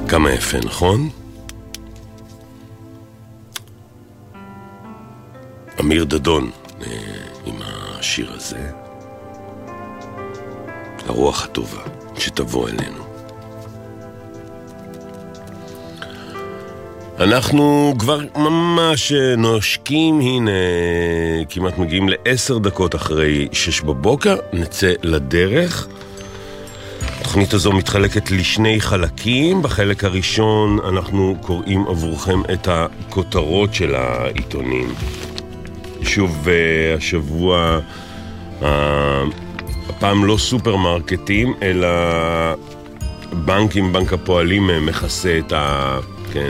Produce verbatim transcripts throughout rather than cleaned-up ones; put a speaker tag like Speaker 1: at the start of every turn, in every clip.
Speaker 1: כמה יפה, נכון? אמיר דדון עם השיר הזה. הרוח הטובה שתבוא אלינו. אנחנו כבר ממש נושקים, הנה כמעט מגיעים לעשר דקות אחרי שש בבוקר, נצא לדרך. התוכנית הזו מתחלקת לשני חלקים. בחלק הראשון אנחנו קוראים עבורכם את הכותרות של העיתונים. שוב השבוע, הפעם לא סופרמרקטים, אלא בנקים, בנק הפועלים מכסה את ה... כן...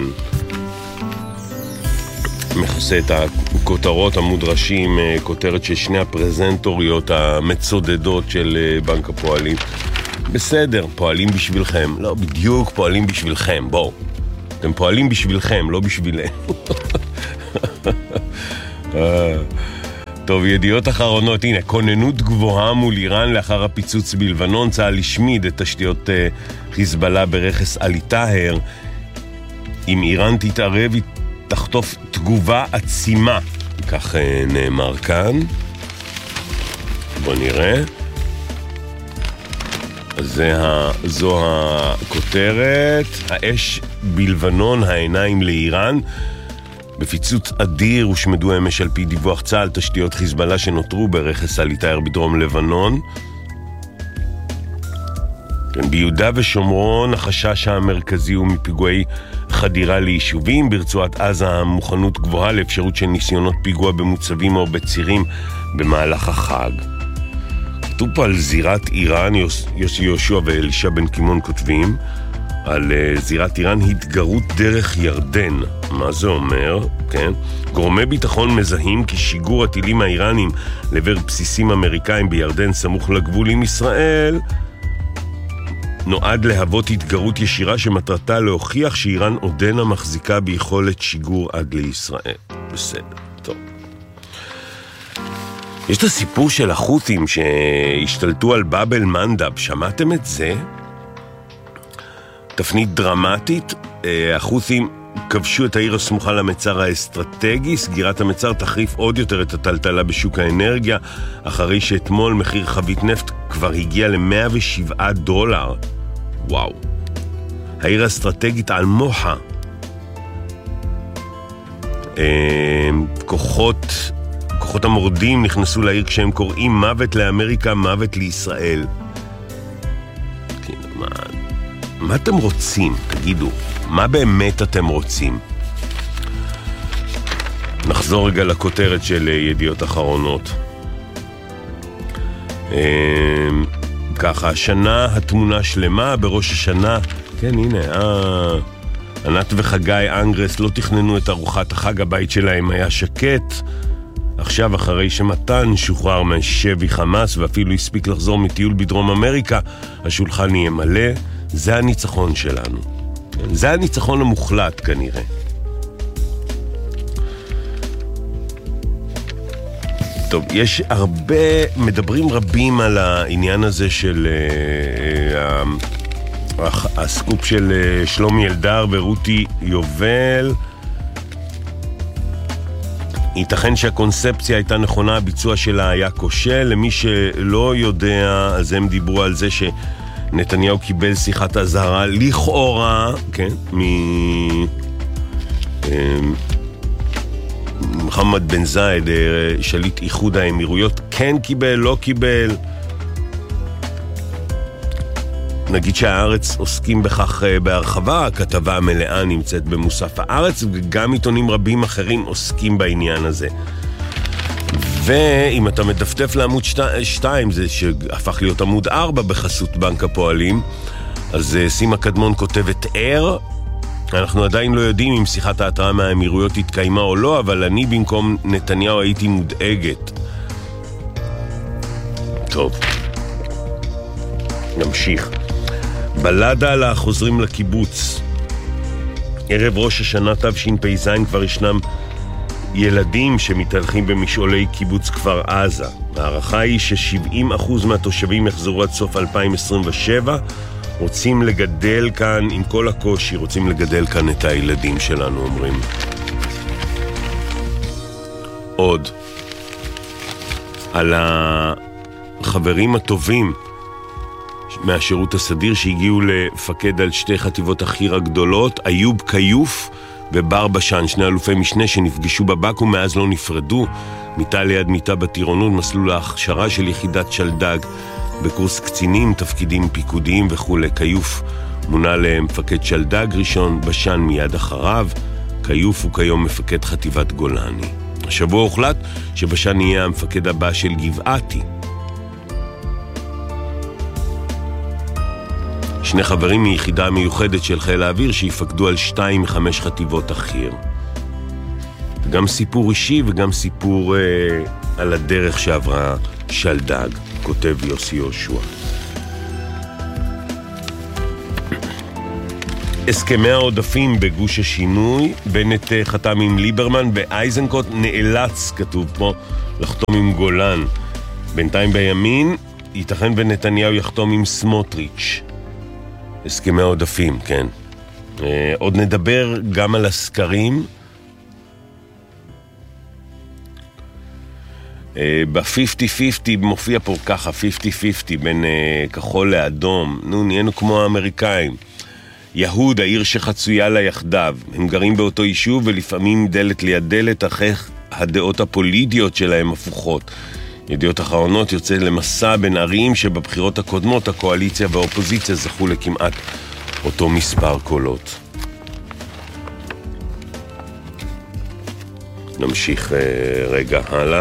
Speaker 1: מכסה את הכותרות המודרשים, כותרת של שני הפרזנטוריות המצודדות של בנק הפועלים. בסדר, פועלים בשבילכם. לא, בדיוק פועלים בשבילכם, בואו. אתם פועלים בשבילכם, לא בשבילם. טוב, ידיעות אחרונות, הנה, כוננות גבוהה מול איראן לאחר הפיצוץ בלבנון, צה"ל השמיד את תשתיות חיזבאללה ברכס אלי טאהר. אם איראן תתערב, היא תחטוף תגובה עצימה, כך נאמר כאן. בוא נראה. זה ה... זו הכותרת. האש בלבנון, העיניים לאיראן. בפיצוץ אדיר הושמדו אמש על פי דיווח צה"ל תשתיות חיזבאללה שנותרו ברכס אלי טאהר בדרום לבנון. ביהודה ושומרון החשש המרכזי הוא מפיגועי חדירה ליישובים. ברצועת עזה המוכנות גבוהה לאפשרות של ניסיונות פיגוע במוצבים או בצירים במהלך החג. כתוב פה על זירת איראן, יוסי יהושע ואלישע בן קימון כותבים על זירת איראן, התגרות דרך ירדן. מה זה אומר? כן. גורמי ביטחון מזהים כי שיגור הטילים האיראנים לעבר בסיסים אמריקאים בירדן סמוך לגבול עם ישראל נועד להוות התגרות ישירה שמטרתה להוכיח שאיראן עודנה מחזיקה ביכולת שיגור עד לישראל. בסדר, טוב. יש את הסיפור של החות'ים שהשתלטו על באב אל מנדב, שמעתם את זה? תפנית דרמטית, החות'ים כבשו את העיר הסמוכה למצר האסטרטגי. סגירת המצר תחריף עוד יותר את הטלטלה בשוק האנרגיה, אחרי שאתמול מחיר חבית נפט כבר הגיע ל-מאה ושבעה דולר. וואו. העיר האסטרטגית על מוחה. כוחות, כוחות המורדים נכנסו לעיר כשהם קוראים מוות לאמריקה, מוות לישראל. מה, מה אתם רוצים? תגידו. מה באמת אתם רוצים? נחזור רגע לכותרת של ידיעות אחרונות. ככה, השנה התמונה שלמה, בראש השנה, כן, הנה, אה, ענת וחגי אנגרס לא תכננו את ארוחת החג, הבית שלהם היה שקט. עכשיו, אחרי שמתן שוחרר משבי חמאס ואפילו הספיק לחזור מטיול בדרום אמריקה, השולחן יהיה מלא. זה הניצחון שלנו. זה הניצחון המוחלט כנראה. טוב, יש הרבה, מדברים רבים על העניין הזה של uh, הסקופ של uh, שלומי אלדר ורותי יובל. ייתכן שהקונספציה הייתה נכונה, הביצוע שלה היה כושל. למי שלא יודע, אז הם דיברו על זה ש... נתניהו קיבל שיחת הזהרה לכאורה, כן, מ... מוחמד בן זייד, שליט איחוד האמירויות, כן קיבל, לא קיבל. נגיד שהארץ עוסקים בכך בהרחבה, הכתבה המלאה נמצאת במוסף הארץ, וגם עיתונים רבים אחרים עוסקים בעניין הזה. ואם אתה מדפדף לעמוד שתיים, זה שהפך להיות עמוד ארבע בחסות בנק הפועלים, אז סימה קדמון כותבת ער. אנחנו עדיין לא יודעים אם שיחת ההתראה מהאמירויות התקיימה או לא, אבל אני במקום נתניהו הייתי מודאגת. טוב, נמשיך. בלדה על החוזרים לקיבוץ. ערב ראש השנה תשפ"ז כבר ישנם ילדים שמתהלכים במשעולי קיבוץ כפר עזה. הערכה היא ש-שבעים אחוז מהתושבים יחזרו עד סוף אלפיים עשרים ושבע, רוצים לגדל כאן, עם כל הקושי, רוצים לגדל כאן את הילדים שלנו, אומרים. עוד, על החברים הטובים מהשירות הסדיר שהגיעו לפקד על שתי חטיבות החי"ר הגדולות, איוב קיוף ובר בשן, שני אלופי משנה שנפגשו בבק ומאז לא נפרדו, מיטה ליד מיטה בטירונות, מסלול ההכשרה של יחידת שלדג, בקורס קצינים, תפקידים פיקודיים וכו'. קיוף מונה למפקד שלדג ראשון, בשן מיד אחריו. קיוף הוא כיום מפקד חטיבת גולני. השבוע הוחלט שבשן יהיה המפקד הבא של גבעתי. שני חברים מיחידה מיוחדת של חיל האוויר שיפקדו על שתיים מחמש חטיבות החי"ר. גם סיפור אישי וגם סיפור אה, על הדרך שעברה שלדג, כותב יוסי יהושע. הסכמי העודפים בגוש השינוי, בנט חתם עם ליברמן, באייזנקוט נאלץ, כתוב פה, לחתום עם גולן. בינתיים בימין, ייתכן ונתניהו יחתום עם סמוטריץ'. הסכמי העודפים, כן. אה, עוד נדבר גם על הסקרים. ב-חמישים חמישים מופיע פה ככה, חמישים חמישים בין uh, כחול לאדום. נו, נהיינו כמו האמריקאים. יהוד, העיר שחצויה לה יחדיו. הם גרים באותו יישוב ולפעמים דלת ליד דלת, אחרי הדעות הפוליטיות שלהם הפוכות. ידיעות אחרונות יוצא למסע בין ערים שבבחירות הקודמות הקואליציה והאופוזיציה זכו לכמעט אותו מספר קולות. נמשיך uh, רגע הלאה.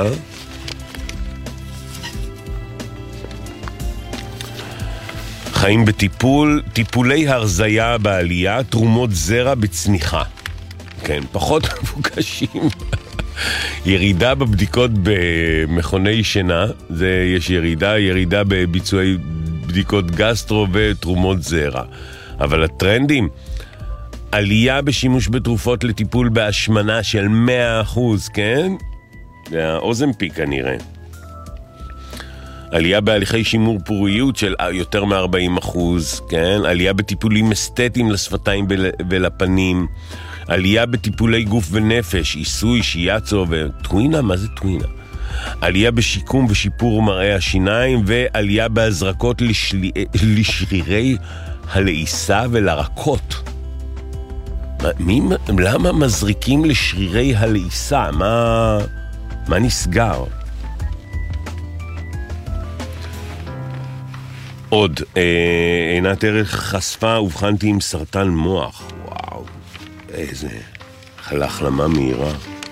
Speaker 1: חיים בטיפול, טיפולי הרזיה בעלייה, תרומות זרע בצניחה. כן, פחות מבוקשים. ירידה בבדיקות במכוני שינה, זה יש ירידה, ירידה בביצועי בדיקות גסטרו ותרומות זרע. אבל הטרנדים, עלייה בשימוש בתרופות לטיפול בהשמנה של מאה אחוז, כן? זה האוזנפיק כנראה. עלייה בהליכי שימור פוריות של יותר מ-ארבעים אחוז, כן? עלייה בטיפולים אסתטיים לשפתיים ולפנים, עלייה בטיפולי גוף ונפש, עיסוי, שיאצו וטווינה, מה זה טווינה? עלייה בשיקום ושיפור מראה השיניים, ועלייה בהזרקות לשל... לשרירי הלעיסה ולרקות. מי... למה מזריקים לשרירי הלעיסה? מה, מה נסגר? עוד, אה, עינת ערך חשפה, ובחנתי עם סרטן מוח. וואו, איזה החלמה מהירה.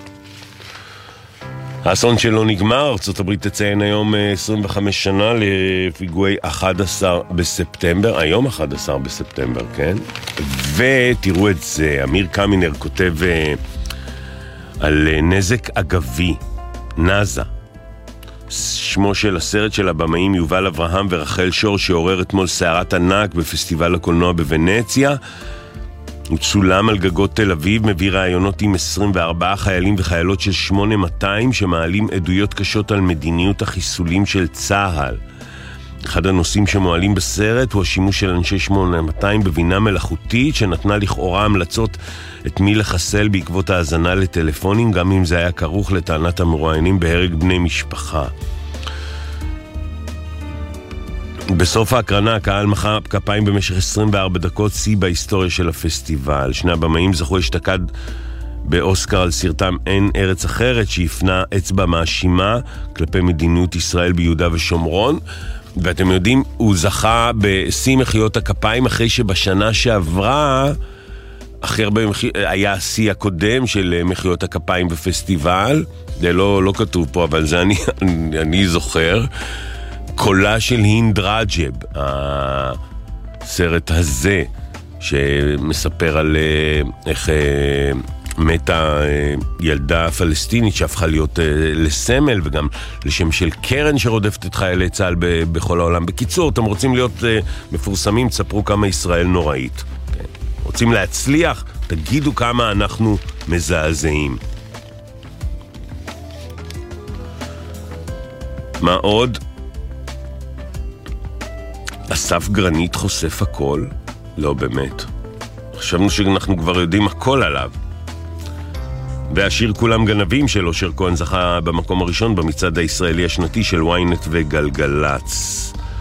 Speaker 1: האסון שלא נגמר, ארצות הברית תציין היום עשרים וחמש שנה לפיגועי אחד עשר בספטמבר, היום אחד עשר בספטמבר, כן? ותראו את זה, אמיר קמינר כותב אה, על נזק אגבי, נזה. שמו של הסרט של הבמאים יובל אברהם ורחל שור, שעורר אתמול סערת ענק בפסטיבל הקולנוע בוונציה. הוא צולם על גגות תל אביב, מביא רעיונות עם עשרים וארבעה חיילים וחיילות של שמונה מאתיים שמעלים עדויות קשות על מדיניות החיסולים של צה"ל. אחד הנושאים שמועלים בסרט הוא השימוש של אנשי שמונה מאתיים בבינה מלאכותית, שנתנה לכאורה המלצות את מי לחסל בעקבות ההזנה לטלפונים, גם אם זה היה כרוך לטענת המרואיינים בהרג בני משפחה. בסוף ההקרנה הקהל מחא כפיים במשך עשרים וארבע דקות, שיא בהיסטוריה של הפסטיבל. שני הבמאים זכו אשתקד באוסקר על סרטם אין ארץ אחרת, שהפנה אצבע מאשימה כלפי מדיניות ישראל ביהודה ושומרון. ואתם יודעים, הוא זכה בשיא מחיאות הכפיים אחרי שבשנה שעברה הכי הרבה מחי... היה השיא הקודם של מחיאות הכפיים בפסטיבל. זה לא, לא כתוב פה, אבל זה אני, אני, אני זוכר. קולה של הינד רג'ב, הסרט הזה שמספר על איך מתה ילדה פלסטינית שהפכה להיות לסמל וגם לשם של קרן שרודפת את חיילי צה"ל בכל העולם. בקיצור, אתם רוצים להיות מפורסמים, תספרו כמה ישראל נוראית. רוצים להצליח, תגידו כמה אנחנו מזעזעים. מה עוד? אסף גרנית חושף הכל? לא באמת. חשבנו שאנחנו כבר יודעים הכל עליו. והשיר כולם גנבים של אושר כהן זכה במקום הראשון במצעד הישראלי השנתי של וויינט וגלגלץ.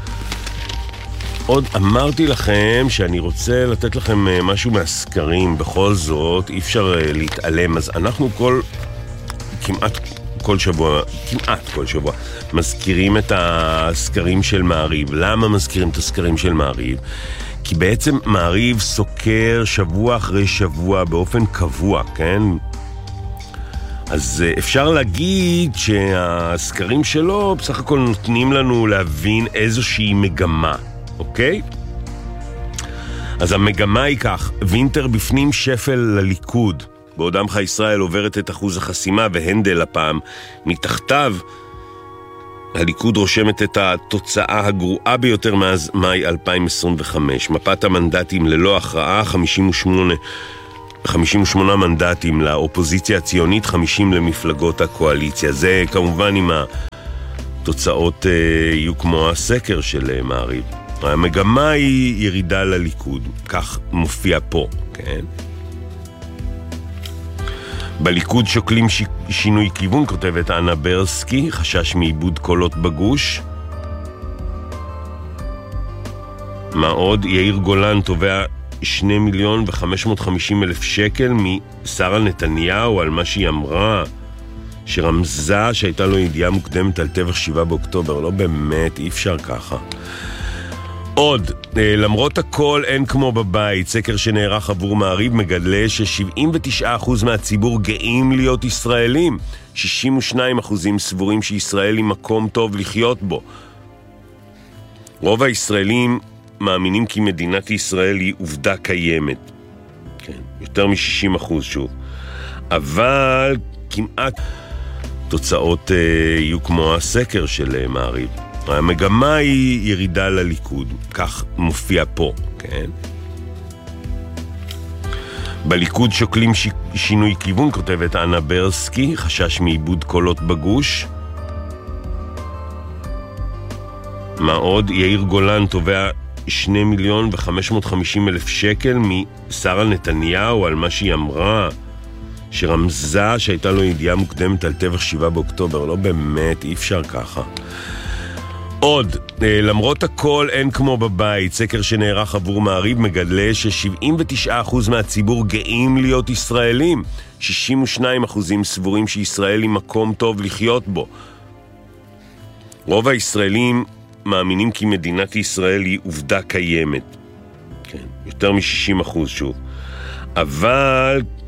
Speaker 1: עוד אמרתי לכם שאני רוצה לתת לכם משהו מהסקרים, בכל זאת אי אפשר להתעלם, אז אנחנו כל, כמעט כל שבוע, כמעט כל שבוע, מזכירים את הסקרים של מעריב. למה מזכירים את הסקרים של מעריב? כי בעצם מעריב סוקר שבוע אחרי שבוע באופן קבוע, כן? אז אפשר להגיד שהסקרים שלו בסך הכל נותנים לנו להבין איזושהי מגמה, אוקיי? אז המגמה היא כך, וינטר בפנים שפל לליכוד, בעוד עמך ישראל עוברת את אחוז החסימה והנדל הפעם מתחתיו, הליכוד רושמת את התוצאה הגרועה ביותר מאז מאי אלפיים עשרים וחמש. מפת המנדטים ללא הכרעה, חמישים ושמונה, חמישים ושמונה מנדטים לאופוזיציה הציונית, חמישים למפלגות הקואליציה. זה כמובן אם התוצאות אה, יהיו כמו הסקר של אה, מעריב. המגמה היא ירידה לליכוד, כך מופיע פה, כן? בליכוד שוקלים ש... שינוי כיוון, כותבת אנה ברסקי, חשש מאיבוד קולות בגוש. מה עוד? יאיר גולן תובע שני מיליון וחמש מאות וחמישים אלף שקל משרה נתניהו על מה שהיא אמרה, שרמזה שהייתה לו ידיעה מוקדמת על טבח שבעה באוקטובר. לא באמת, אי אפשר ככה. עוד, למרות הכל אין כמו בבית, סקר שנערך עבור מעריב מגלה ש-שבעים ותשעה אחוז מהציבור גאים להיות ישראלים, שישים ושניים אחוז סבורים שישראל היא מקום טוב לחיות בו. רוב הישראלים מאמינים כי מדינת ישראל היא עובדה קיימת. כן, יותר מ-שישים אחוז שוב. אבל כמעט תוצאות אה, יהיו כמו הסקר של אה, מעריב. המגמה היא ירידה לליכוד, כך מופיע פה, כן? בליכוד שוקלים ש... שינוי כיוון, כותבת אנה ברסקי, חשש מאיבוד קולות בגוש. מה עוד? יאיר גולן תובע שני מיליון וחמש מאות וחמישים אלף שקל משרה נתניהו על מה שהיא אמרה, שרמזה שהייתה לו ידיעה מוקדמת על טבח שבעה באוקטובר. לא באמת, אי אפשר ככה. עוד, למרות הכל אין כמו בבית, סקר שנערך עבור מעריב מגלה ש-שבעים ותשעה אחוז מהציבור גאים להיות ישראלים, שישים ושניים אחוז סבורים שישראל היא מקום טוב לחיות בו. רוב הישראלים מאמינים כי מדינת ישראל היא עובדה קיימת. כן, יותר מ-שישים אחוז שוב. אבל